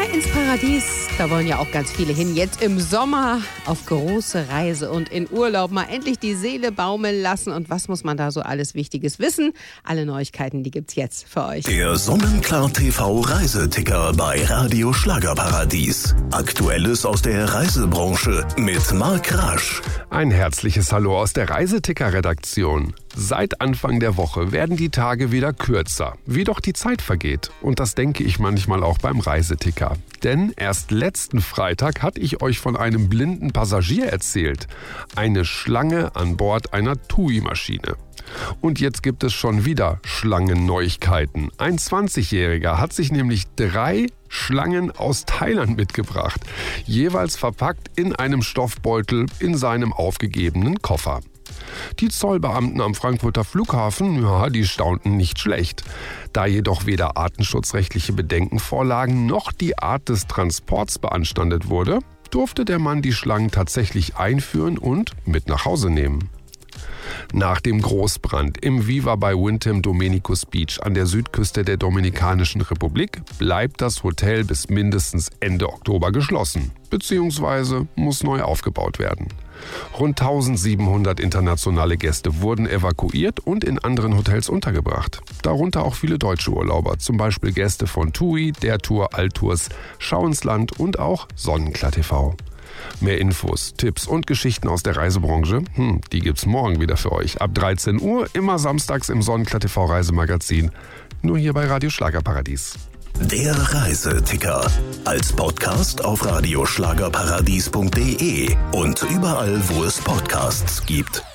ins Paradies. Da wollen ja auch ganz viele hin. Jetzt im Sommer auf große Reise und in Urlaub mal endlich die Seele baumeln lassen. Und was muss man da so alles Wichtiges wissen? Alle Neuigkeiten, die gibt's jetzt für euch. Der Sonnenklar TV Reiseticker bei Radio Schlagerparadies. Aktuelles aus der Reisebranche mit Marc Rasch. Ein herzliches Hallo aus der Reiseticker-Redaktion. Seit Anfang der Woche werden die Tage wieder kürzer, wie doch die Zeit vergeht. Und das denke ich manchmal auch beim Reiseticker. Denn erst letzten Freitag hatte ich euch von einem blinden Passagier erzählt. Eine Schlange an Bord einer TUI-Maschine. Und jetzt gibt es schon wieder Schlangenneuigkeiten. Ein 20-Jähriger hat sich nämlich 3 Schlangen aus Thailand mitgebracht. Jeweils verpackt in einem Stoffbeutel in seinem aufgegebenen Koffer. Die Zollbeamten am Frankfurter Flughafen, die staunten nicht schlecht. Da jedoch weder artenschutzrechtliche Bedenken vorlagen, noch die Art des Transports beanstandet wurde, durfte der Mann die Schlangen tatsächlich einführen und mit nach Hause nehmen. Nach dem Großbrand im Viva bei Windham Dominicus Beach an der Südküste der Dominikanischen Republik bleibt das Hotel bis mindestens Ende Oktober geschlossen, beziehungsweise muss neu aufgebaut werden. Rund 1700 internationale Gäste wurden evakuiert und in anderen Hotels untergebracht. Darunter auch viele deutsche Urlauber, zum Beispiel Gäste von TUI, der Tour, Altours, Schau ins Land und auch Sonnenklar TV. Mehr Infos, Tipps und Geschichten aus der Reisebranche, die gibt's morgen wieder für euch. Ab 13 Uhr, immer samstags im Sonnenklar TV Reisemagazin. Nur hier bei Radio Schlagerparadies. Der Reiseticker. Als Podcast auf radioschlagerparadies.de und überall, wo es Podcasts gibt.